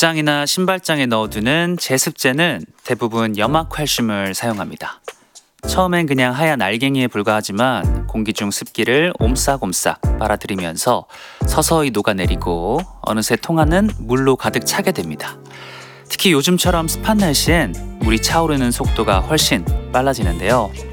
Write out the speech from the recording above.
옷장이나 신발장에 넣어두는 제습제는 대부분 염화칼슘을 사용합니다. 처음엔 그냥 하얀 알갱이에 불과하지만 공기 중 습기를 옴싹옴싹 빨아들이면서 서서히 녹아내리고 어느새 통 안은 물로 가득 차게 됩니다. 특히 요즘처럼 습한 날씨엔 물이 차오르는 속도가 훨씬 빨라지는데요.